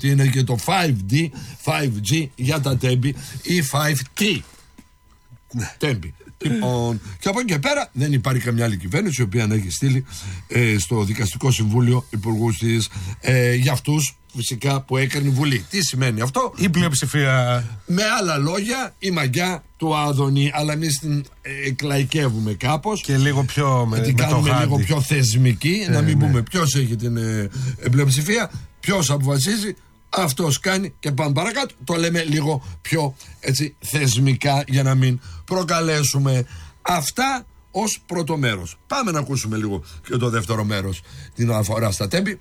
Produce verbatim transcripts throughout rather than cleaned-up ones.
ότι είναι και το φάιβ ντι, φάιβ τζι για τα Τέμπη ή φάιβ τι. Τέμπη. Λοιπόν, και από εκεί και πέρα δεν υπάρχει καμιά άλλη κυβέρνηση η οποία να έχει στείλει ε, στο Δικαστικό Συμβούλιο υπουργούς της ε, για αυτούς φυσικά που έκανε η Βουλή. Τι σημαίνει αυτό? Η πλειοψηφία. Με άλλα λόγια, η μαγιά του Άδωνη, αλλά εμείς την εκλαϊκεύουμε κάπως. Και λίγο πιο με, την με κάνουμε το λίγο πιο θεσμική, ε, να μην ναι. πούμε ποιος έχει την ε, πλειοψηφία, ποιος αποφασίζει. Αυτός κάνει και πάμε παρακάτω. Το λέμε λίγο πιο έτσι θεσμικά για να μην προκαλέσουμε. Αυτά ως πρώτο μέρος. Πάμε να ακούσουμε λίγο και το δεύτερο μέρος, την αναφορά στα Τέμπη.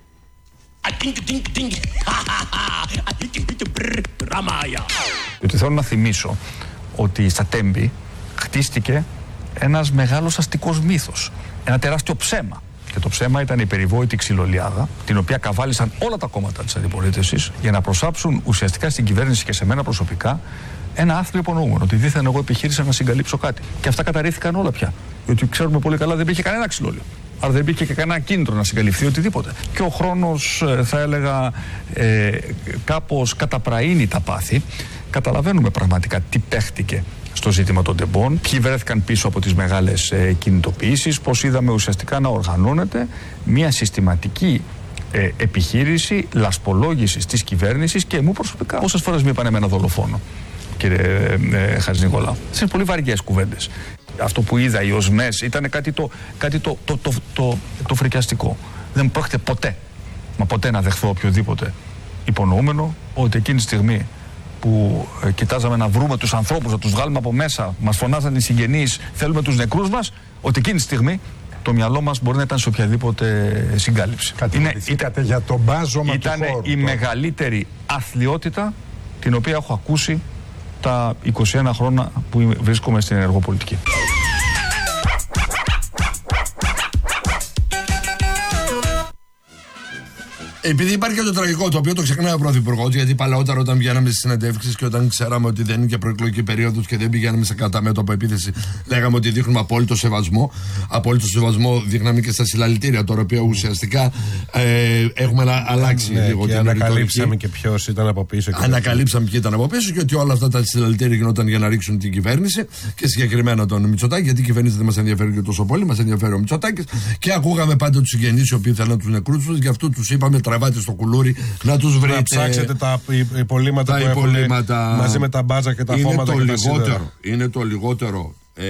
Διότι θέλω να θυμίσω ότι στα Τέμπη χτίστηκε ένας μεγάλος αστικός μύθος, ένα τεράστιο ψέμα. Και το ψέμα ήταν η περιβόητη ξυλολιάδα, την οποία καβάλισαν όλα τα κόμματα της αντιπολίτευσης για να προσάψουν ουσιαστικά στην κυβέρνηση και σε μένα προσωπικά ένα άθλιο υπονοούμενο. Ότι δίθεν εγώ επιχείρησα να συγκαλύψω κάτι. Και αυτά καταρρίφθηκαν όλα πια. Γιατί ξέρουμε πολύ καλά δεν υπήρχε κανένα ξυλόλιο. Άρα δεν υπήρχε και κανένα κίνητρο να συγκαλυφθεί οτιδήποτε. Και ο χρόνος, θα έλεγα, ε, κάπως καταπραίνει τα πάθη. Καταλαβαίνουμε πραγματικά τι παίχτηκε στο ζήτημα των τεμπών, ποιοι βρέθηκαν πίσω από τις μεγάλες ε, κινητοποιήσεις, πώς είδαμε ουσιαστικά να οργανώνεται μια συστηματική ε, επιχείρηση λασπολόγησης της κυβέρνησης και μου προσωπικά. Πόσες φορές μου είπαν εμένα δολοφόνο, κύριε ε, ε, Χατζηνικολάου. Είναι πολύ βαριές κουβέντες. Αυτό που είδα, οι οσμές, ήταν κάτι το, κάτι το, το, το, το, το, το φρικιαστικό. Δεν πρόκειται ποτέ, μα ποτέ να δεχθώ οποιοδήποτε υπονοούμενο ότι εκείνη τη στιγμή που ε, κοιτάζαμε να βρούμε τους ανθρώπους, να τους βγάλουμε από μέσα, μας φωνάζαν οι συγγενείς, θέλουμε τους νεκρούς μας, ότι εκείνη τη στιγμή το μυαλό μας μπορεί να ήταν σε οποιαδήποτε συγκάλυψη. Κατηγορηθήκατε για το μπάζωμα του χώρου. Ήταν η τώρα. μεγαλύτερη αθλιότητα την οποία έχω ακούσει τα είκοσι ένα χρόνια που βρίσκομαι στην ενεργό πολιτική. Επειδή υπάρχει και το τραγικό, το οποίο το ξεχνάει ο Πρωθυπουργός, γιατί παλαιότερα όταν βγαίναμε στις συνεντεύξεις και όταν ξέραμε ότι δεν είναι και προεκλογική περίοδος και δεν πηγαίναμε σε κατά μέτωπο επίθεση, λέγαμε ότι δείχνουμε απόλυτο σεβασμό. Απόλυτο σεβασμό δείχναμε και στα συλλαλητήρια, το οποίο ουσιαστικά ε, έχουμε να αλλάξει ναι, λίγο και την ανακαλύψαμε και ποιος ήταν από πίσω. Και ανακαλύψαμε ποιοι ήταν από πίσω και ότι όλα αυτά τα συλλαλητήρια γινόταν για να ρίξουν την κυβέρνηση και συγκεκριμένα τον Μητσοτάκη, γιατί η κυβέρνηση δεν μας ενδιαφέρει και τόσο πολύ, μας ενδιαφέρει ο Μητσοτάκης. Και ακούγαμε πάντα τους συγγενείς οι οποίοι θέλαν τους νεκρούς τους, γι' αυτό τους είπαμε τραβάτε στο κουλούρι να τους βρείτε. Να ψάξετε τα υπολείμματα τα που υπολείμματα... έχουν μαζί με τα μπάζα και τα είναι φώματα το και λιγότερο, τα είναι το λιγότερο ε,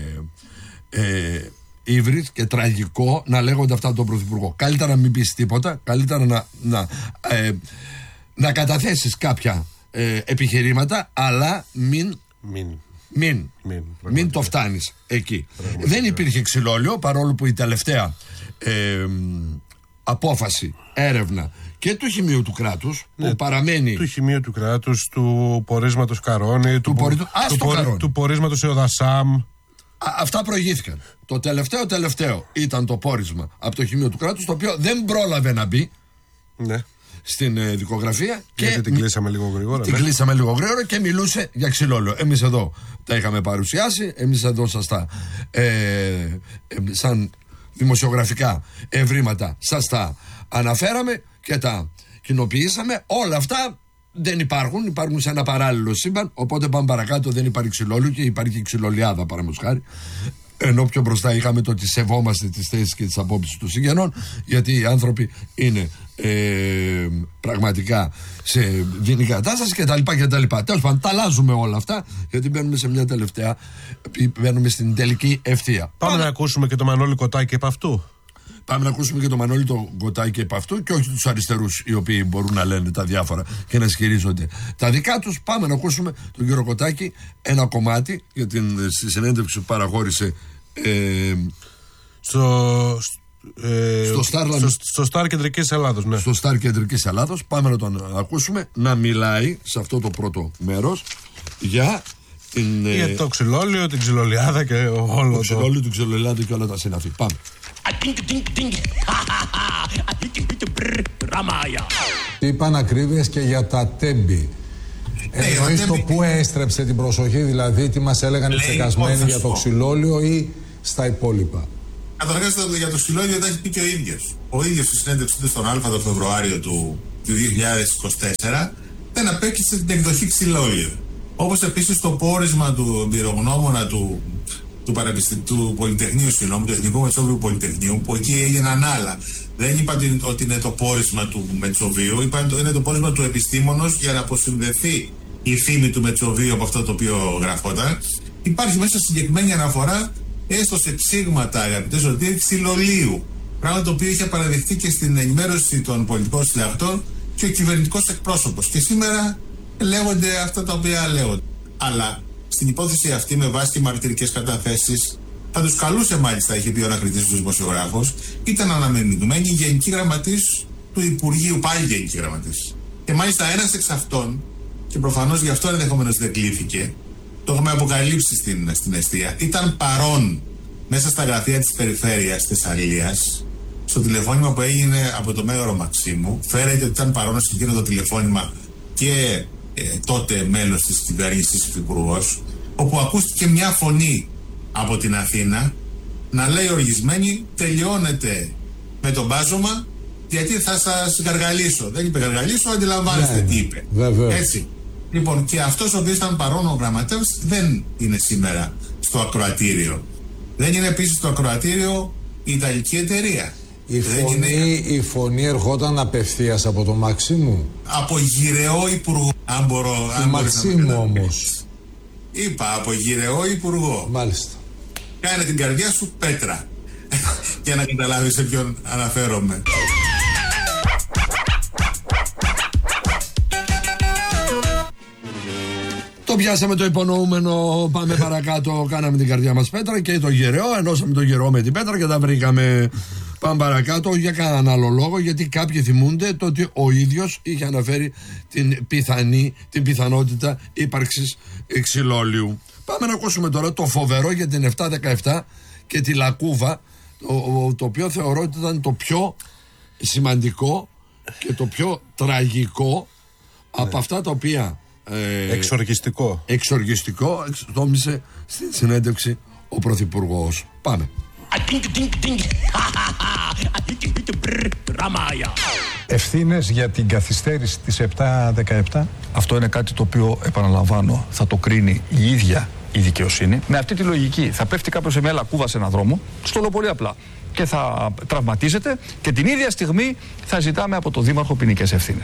ε, ύβρις και τραγικό να λέγονται αυτά από τον Πρωθυπουργό. Καλύτερα να μην πεις τίποτα, καλύτερα να, να, ε, να καταθέσεις κάποια ε, επιχειρήματα, αλλά μην μην, μην, μην, μην το φτάνεις εκεί. Πραγματικά. Δεν υπήρχε ξυλόλιο, παρόλο που η τελευταία ε, απόφαση, έρευνα και του Χημείου του Κράτους, ναι, που παραμένει. Του Χημείου του Κράτους, του πορίσματος Καρόνι, του, του, πορι... του, του, πορι... του πορίσματος Εοδασάμ. Α, αυτά προηγήθηκαν. Το τελευταίο τελευταίο ήταν το πόρισμα από το Χημείο του Κράτους, το οποίο δεν πρόλαβε να μπει, ναι, στην ε, δικογραφία. Γιατί και την κλείσαμε λίγο γρήγορα. Την ναι. κλείσαμε λίγο γρήγορα και μιλούσε για ξυλόλαιο. Εμείς εδώ τα είχαμε παρουσιάσει, εμείς εδώ σας τα ε, ε, σαν δημοσιογραφικά ευρήματα σας τα αναφέραμε και τα κοινοποιήσαμε. Όλα αυτά δεν υπάρχουν, υπάρχουν σε ένα παράλληλο σύμπαν, οπότε πάμε παρακάτω, δεν υπάρχει ξυλόλαιο και υπάρχει ξυλολιάδα παραδείγματος χάρη. Ενώ πιο μπροστά είχαμε το ότι σεβόμαστε τις θέσεις και τις απόψεις των συγγενών, γιατί οι άνθρωποι είναι ε, πραγματικά σε δίνη κατάσταση κτλ. Τέλος πάντων, τα αλλάζουμε όλα αυτά, γιατί μπαίνουμε σε μια τελευταία, μπαίνουμε στην τελική ευθεία. Πάμε, Πάμε να ακούσουμε και το Μανώλη Κοτάκη επ' αυτού. Πάμε να ακούσουμε και το Μανώλη το Κοτάκη επ' αυτού και όχι τους αριστερούς, οι οποίοι μπορούν να λένε τα διάφορα και να ισχυρίζονται τα δικά τους. Πάμε να ακούσουμε τον κύριο Κοτάκη ένα κομμάτι για την στη συνέντευξη που παραχώρησε ε, στο, ε, στο, στο, στο Σταρ Κεντρικής Ελλάδος. Ναι. Στο Σταρ Κεντρικής Ελλάδος. Πάμε να τον ακούσουμε να μιλάει σε αυτό το πρώτο μέρος για την, για ε, το ξυλόλαιο, την ξυλολιάδα και όλο το ξυλόλαιο, την ξυλολιάδα και όλα τα συναφή. Πάμε. Είπαν ακρίβειες και για τα Τέμπη. Εννοείς το που έστρεψε την προσοχή, δηλαδή τι μας έλεγαν οι ψεκασμένοι για το ξυλόλαιο ή στα υπόλοιπα? Καταρχάς για το ξυλόλαιο τα έχει πει και ο ίδιος. Ο ίδιος στη συνέντευξη του στον Α το Φεβρουάριο του του δύο χιλιάδες είκοσι τέσσερα δεν απέκτησε την εκδοχή ξυλόλιο. Όπως επίσης το πόρισμα του εμπειρογνώμονα του, του, του Πολυτεχνείου, συγγνώμη, του Εθνικού Μετσόβιου Πολυτεχνείου, που εκεί έγιναν άλλα. Δεν είπαν ότι είναι το πόρισμα του Μετσοβίου, είπαν ότι είναι το πόρισμα του επιστήμονος για να αποσυνδεθεί η φήμη του Μετσοβίου από αυτό το οποίο γραφόταν. Υπάρχει μέσα συγκεκριμένη αναφορά έστω σε ψήγματα, αγαπητέ Σωτήρη, ξυλολίου. Πράγμα το οποίο είχε παραδεχτεί και στην ενημέρωση των πολιτικών συντακτών και ο κυβερνητικός εκπρόσωπος. Και σήμερα λέγονται αυτά τα οποία λέγονται. Αλλά στην υπόθεση αυτή, με βάση και μαρτυρικές καταθέσεις, θα τους καλούσε μάλιστα, είχε πει ο ανακριτής του δημοσιογράφος, ήταν αναμειγμένη γενική γραμματής του Υπουργείου, πάλι γενική γραμματής. Και μάλιστα ένας εξ αυτών, και προφανώς γι' αυτό ενδεχομένως δεν κλείθηκε, το έχουμε αποκαλύψει στην, στην εστία, ήταν παρόν μέσα στα γραφεία της περιφέρειας Θεσσαλίας, στο τηλεφώνημα που έγινε από το Μέγαρο Μαξίμου. Φέρεται ότι ήταν παρόν σε εκείνο το τηλεφώνημα και ε, τότε μέλος της κυβέρνησης, υφυπουργός, όπου ακούστηκε μια φωνή από την Αθήνα να λέει οργισμένη, τελειώνεται με το μπάζωμα γιατί θα σας γαργαλίσω. Δεν είπε γαργαλίσω, αντιλαμβάνεστε ναι, τι είπε. Βέβαια. Έτσι. Λοιπόν, και αυτός ο οποίος ήταν παρόν ο γραμματέας δεν είναι σήμερα στο ακροατήριο. Δεν είναι επίσης στο ακροατήριο η Ιταλική εταιρεία. Η φωνή, είναι... η φωνή ερχόταν απευθείας από το Μαξίμου. Από γυρεό υπουργό. Αν μπορώ. Του Μαξίμου όμως. Είπα από γυρεό υπουργό. Μάλιστα. Κάνε την καρδιά σου πέτρα. Για να καταλάβεις σε ποιον αναφέρομαι. Το πιάσαμε το υπονοούμενο, πάμε παρακάτω, κάναμε την καρδιά μας πέτρα και το γεραιό, ενώσαμε το γεραιό με την πέτρα και τα βρήκαμε. Πάμε παρακάτω για κανέναν άλλο λόγο, γιατί κάποιοι θυμούνται το ότι ο ίδιος είχε αναφέρει την πιθανή, την πιθανότητα ύπαρξης ξυλόλιου. Πάμε να ακούσουμε τώρα το φοβερό για την επτά δεκαεπτά και τη Λακκούβα, το, το οποίο θεωρώ ότι ήταν το πιο σημαντικό και το πιο τραγικό ναι. από αυτά τα οποία ε, εξοργιστικό εξοργιστικό εξτόμησε στην συνέντευξη ο Πρωθυπουργός. Πάμε. Ευθύνες για την καθυστέρηση της επτά δεκαεπτά. Αυτό είναι κάτι το οποίο, επαναλαμβάνω, θα το κρίνει η ίδια η δικαιοσύνη. Με αυτή τη λογική θα πέφτει κάποιος σε μια λακκούβα σε έναν δρόμο, στο λέω πολύ απλά, και θα τραυματίζεται και την ίδια στιγμή θα ζητάμε από το Δήμαρχο ποινικές ευθύνες.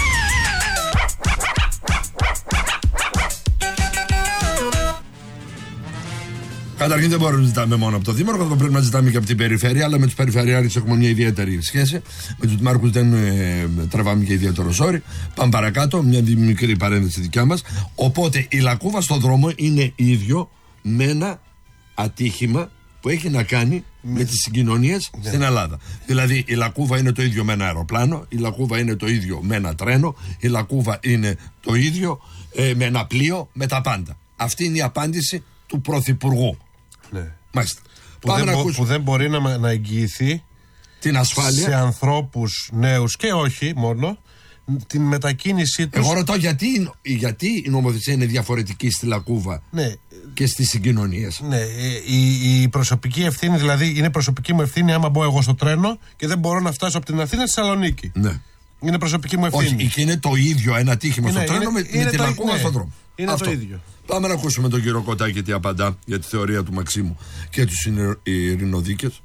Καταρχήν δεν μπορούμε να ζητάμε μόνο από το Δήμαρχο, θα πρέπει να ζητάμε και από την Περιφέρεια, αλλά με τους Περιφερειάρχες έχουμε μια ιδιαίτερη σχέση. Με τους Δημάρχους δεν ε, τραβάμε και ιδιαίτερο σόρι. Πάμε παρακάτω, μια μικρή παρένθεση δικιά μας. Οπότε η Λακκούβα στον δρόμο είναι ίδιο με ένα ατύχημα που έχει να κάνει με, με τις συγκοινωνίες ναι. στην Ελλάδα. Δηλαδή η Λακκούβα είναι το ίδιο με ένα αεροπλάνο, η Λακκούβα είναι το ίδιο με ένα τρένο, η Λακκούβα είναι το ίδιο ε, με ένα πλοίο, με τα πάντα. Αυτή είναι η απάντηση του Πρωθυπουργού. Ναι. Μάλιστα. Που, δεν, μπο, που δεν μπορεί να, να εγγυηθεί την ασφάλεια σε ανθρώπους νέους και όχι μόνο την μετακίνησή τους. Εγώ ρωτώ γιατί, γιατί η νομοθεσία είναι διαφορετική στη Λακκούβα ναι. και στις συγκοινωνίες. Ναι, η, η προσωπική ευθύνη, δηλαδή είναι προσωπική μου ευθύνη άμα μπω εγώ στο τρένο και δεν μπορώ να φτάσω από την Αθήνα στη Θεσσαλονίκη. Ναι. Είναι προσωπική μου ευθύνη. Όχι, και είναι το ίδιο ένα τύχημα είναι, στο τρένο είναι, με, είναι με τη το, Λακκούβα ναι, στον δρόμο. Είναι Αυτό. το ίδιο. Πάμε να ακούσουμε τον κύριο Κοτάκη τι απαντά για τη θεωρία του Μαξίμου και τους ειρηνοδίκες.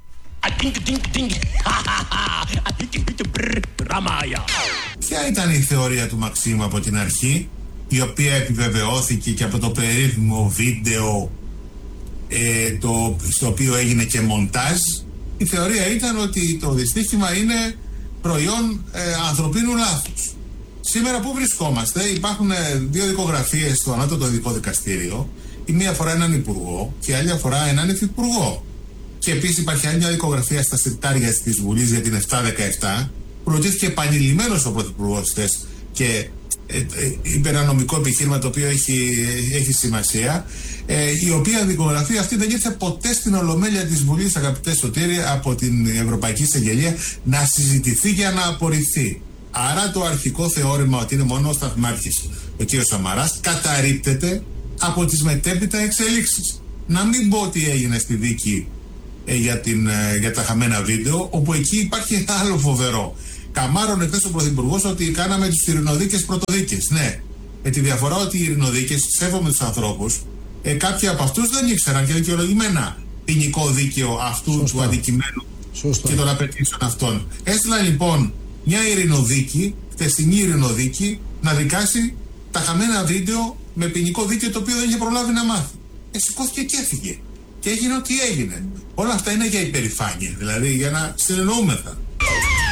Ποια ήταν η θεωρία του Μαξίμου από την αρχή, η οποία επιβεβαιώθηκε και από το περίφημο βίντεο ε, το, στο οποίο έγινε και μοντάζ. Η θεωρία ήταν ότι το δυστύχημα είναι προϊόν ε, ανθρωπίνου λάθους. Σήμερα που βρισκόμαστε, υπάρχουν δύο δικογραφίες στο Ανώτατο Ειδικό Δικαστήριο. Η μία αφορά έναν υπουργό και η άλλη αφορά έναν υφυπουργό. Και επίσης υπάρχει άλλη μια δικογραφία στα συρτάρια της Βουλής για την επτά δεκαεπτά, που ρωτήθηκε επανειλημμένος ο Πρωθυπουργός χθες και ε, ε, είπε ένα νομικό επιχείρημα το οποίο έχει, έχει σημασία. Ε, η οποία δικογραφία αυτή δεν ήρθε ποτέ στην Ολομέλεια της Βουλής, αγαπητέ Σωτήρη, από την Ευρωπαϊκή Εισαγγελία να συζητηθεί για να απορριφθεί. Άρα το αρχικό θεώρημα ότι είναι μόνο ο σταθμάρχης ο κ. Σαμαράς καταρρίπτεται από τις μετέπειτα εξελίξεις. Να μην πω τι έγινε στη δίκη ε, για, την, ε, για τα χαμένα βίντεο, όπου εκεί υπάρχει ένα άλλο φοβερό. καμάρωνε χθες ο Πρωθυπουργός ότι κάναμε τους ειρηνοδίκες πρωτοδίκες. Ναι, με τη διαφορά ότι οι ειρηνοδίκες, σέβομαι τους ανθρώπους, ε, κάποιοι από αυτούς δεν ήξεραν και δικαιολογημένα ποινικό δίκαιο αυτού Σωστά. του αντικειμένου Σωστά. και των απαιτήσεων αυτών. Έστειλαν λοιπόν μια ειρηνοδίκη, χθεσινή ειρηνοδίκη, να δικάσει τα χαμένα βίντεο με ποινικό δίκαιο το οποίο δεν είχε προλάβει να μάθει. Ε, σηκώθηκε και έφυγε. Και έγινε ό,τι έγινε. Όλα αυτά είναι για υπερηφάνεια, δηλαδή για να συνεννοούμεθα.